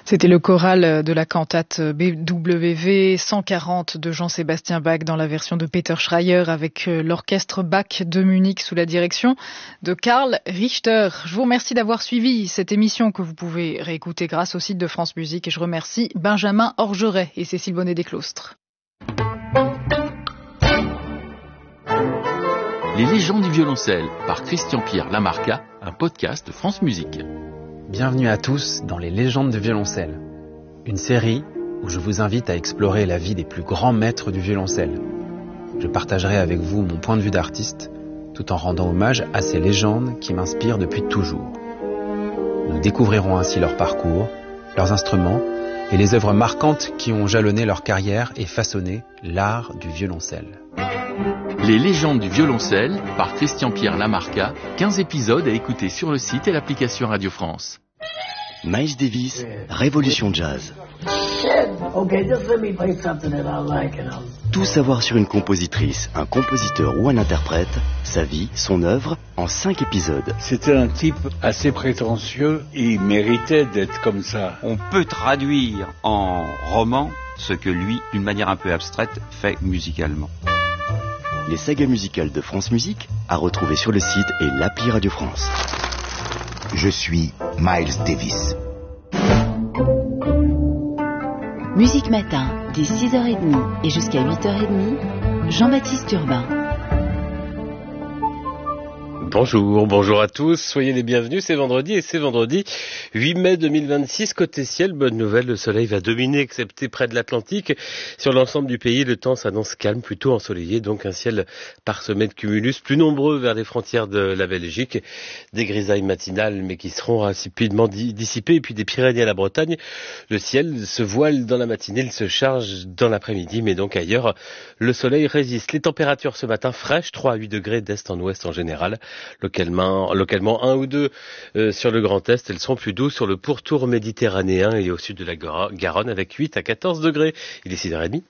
C'était le choral de la cantate BWV 140 de Jean-Sébastien Bach dans la version de Peter Schreier avec l'orchestre Bach de Munich sous la direction de Karl Richter. Je vous remercie d'avoir suivi cette émission que vous pouvez réécouter grâce au site de France Musique et je remercie Benjamin Orgeret et Cécile Bonnet-Desclostres. Les légendes du violoncelle par Christian-Pierre Lamarca, un podcast de France Musique. Bienvenue à tous dans Les légendes du violoncelle, une série où je vous invite à explorer la vie des plus grands maîtres du violoncelle. Je partagerai avec vous mon point de vue d'artiste, tout en rendant hommage à ces légendes qui m'inspirent depuis toujours. Nous découvrirons ainsi leur parcours, leurs instruments et les œuvres marquantes qui ont jalonné leur carrière et façonné l'art du violoncelle. Les légendes du violoncelle par Christian-Pierre Lamarca, 15 épisodes à écouter sur le site et l'application Radio France. Miles Davis, Révolution Jazz. Tout savoir sur une compositrice, un compositeur ou un interprète, sa vie, son œuvre, en 5 épisodes. C'était un type assez prétentieux, il méritait d'être comme ça. On peut traduire en roman ce que lui, d'une manière un peu abstraite, fait musicalement. Les sagas musicales de France Musique, à retrouver sur le site et l'appli Radio France. Je suis Miles Davis. Musique Matin, dès 6h30 et jusqu'à 8h30, Jean-Baptiste Urbain. Bonjour à tous, soyez les bienvenus, c'est vendredi 8 mai 2026, côté ciel, bonne nouvelle, le soleil va dominer excepté près de l'Atlantique. Sur l'ensemble du pays, le temps s'annonce calme, plutôt ensoleillé, donc un ciel parsemé de cumulus plus nombreux vers les frontières de la Belgique, des grisailles matinales mais qui seront rapidement dissipées, et puis des Pyrénées à la Bretagne, le ciel se voile dans la matinée, il se charge dans l'après-midi, mais donc ailleurs, le soleil résiste. Les températures ce matin fraîches, 3 à 8 degrés d'est en ouest en général. Localement 1 ou 2 sur le Grand Est, elles seront plus douces sur le pourtour méditerranéen et au sud de la Garonne avec 8 à 14 degrés. Il est 6h30.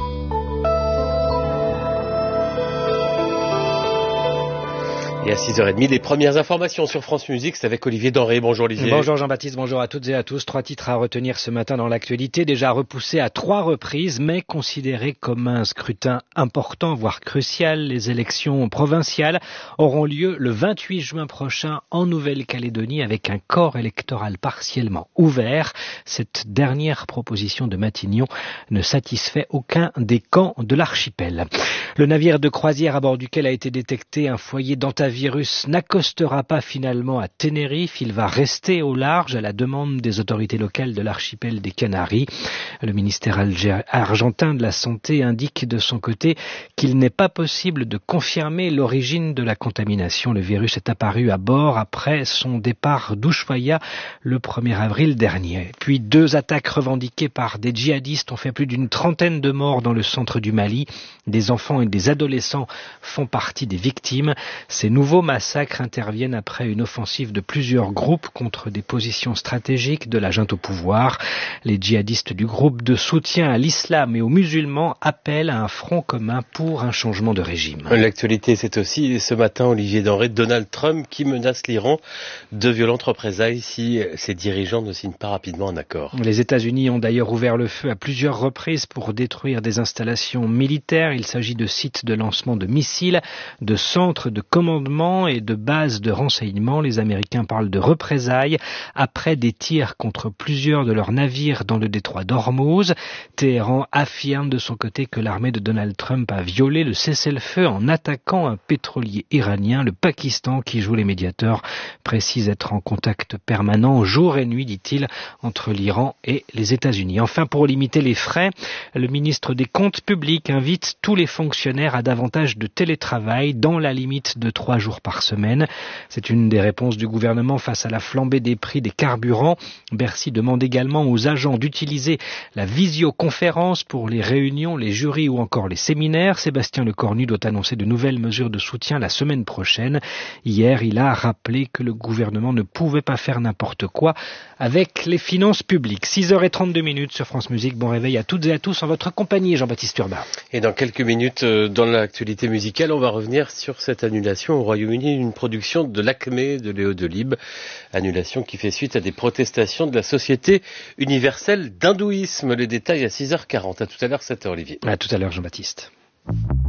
Et à 6h30, les premières informations sur France Musique, c'est avec Olivier Denré. Bonjour Olivier. Bonjour Jean-Baptiste, bonjour à toutes et à tous. 3 titres à retenir ce matin dans l'actualité, déjà repoussés à 3 reprises, mais considérés comme un scrutin important, voire crucial. Les élections provinciales auront lieu le 28 juin prochain en Nouvelle-Calédonie avec un corps électoral partiellement ouvert. Cette dernière proposition de Matignon ne satisfait aucun des camps de l'archipel. Le navire de croisière à bord duquel a été détecté un foyer d'antavirus n'accostera pas finalement à Tenerife. Il va rester au large à la demande des autorités locales de l'archipel des Canaries. Le ministère argentin de la Santé indique de son côté qu'il n'est pas possible de confirmer l'origine de la contamination. Le virus est apparu à bord après son départ d'Ushuaia le 1er avril dernier. Puis 2 attaques revendiquées par des djihadistes ont fait plus d'une trentaine de morts dans le centre du Mali. Des enfants et des adolescents font partie des victimes. Ces nouveaux massacres interviennent après une offensive de plusieurs groupes contre des positions stratégiques de la junte au pouvoir. Les djihadistes du groupe de soutien à l'islam et aux musulmans appellent à un front commun pour un changement de régime. L'actualité, c'est aussi ce matin, Olivier Denré, Donald Trump qui menace l'Iran de violentes représailles si ses dirigeants ne signent pas rapidement un accord. Les États-Unis ont d'ailleurs ouvert le feu à plusieurs reprises pour détruire des installations militaires. Il s'agit de sites de lancement de missiles, de centres de commandement et de bases de renseignement. Les Américains parlent de représailles après des tirs contre plusieurs de leurs navires dans le détroit d'Ormuz. Téhéran affirme de son côté que l'armée de Donald Trump a violé le cessez-le-feu en attaquant un pétrolier iranien. Le Pakistan, qui joue les médiateurs, précise être en contact permanent jour et nuit, dit-il, entre l'Iran et les États-Unis. Enfin, pour limiter les frais, le ministre des Comptes publics invite tous les fonctionnaires à davantage de télétravail dans la limite de 3 jours par semaine. C'est une des réponses du gouvernement face à la flambée des prix des carburants. Bercy demande également aux agents d'utiliser la visioconférence pour les réunions, les jurys ou encore les séminaires. Sébastien Lecornu doit annoncer de nouvelles mesures de soutien la semaine prochaine. Hier, il a rappelé que le gouvernement ne pouvait pas faire n'importe quoi avec les finances publiques. 6h32 sur France Musique. Bon réveil à toutes et à tous en votre compagnie, Jean-Baptiste Urbain. Et dans quelques minutes, dans l'actualité musicale, on va revenir sur cette annulation au Royaume-Uni, une production de l'Acmé de Léo Delibes. Annulation qui fait suite à des protestations de la Société universelle d'hindouisme. Les détails à 6h40. À tout à l'heure, 7h, Olivier. À tout à l'heure, Jean-Baptiste.